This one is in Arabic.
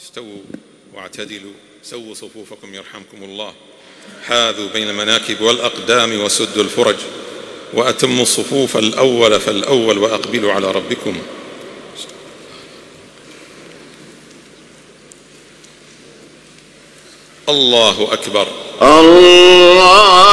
استووا واعتدلوا، سووا صفوفكم يرحمكم الله، حاذوا بين المناكب والأقدام وسدوا الفرج، وأتموا الصفوف الأول فالأول وأقبلوا على ربكم. الله أكبر. الله